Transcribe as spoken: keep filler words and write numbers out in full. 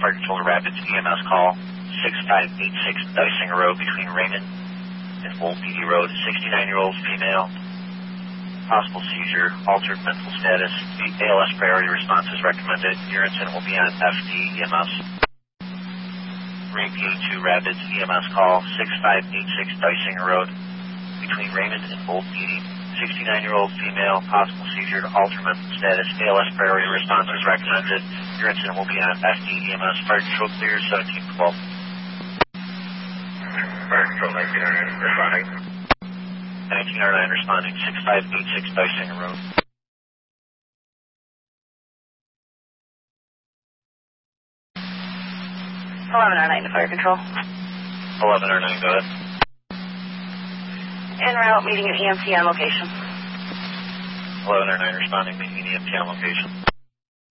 Fire Control to Rapids E M S call six five eight six Dysinger Road between Raymond and Old P D Road. sixty-nine-year-old female. Possible seizure, altered mental status. A L S priority response is recommended. Your incident will be on F D E M S. Marine P A two Rapids E M S call six five eight six Dysinger Road between Raymond and Old P D. sixty-nine-year-old female, possible seizure, altered mental status. A L S priority response is recommended. Your incident will be on F D E M S. Fire Control clear seventeen twelve. Fire Control nineteen oh nine responding. nineteen oh nine responding, six five eight six Dysinger Road. eleven oh nine to Fire Control. eleven oh nine, go ahead. En route, meeting at E M T on location. eleven oh nine responding, meeting at E M T on location.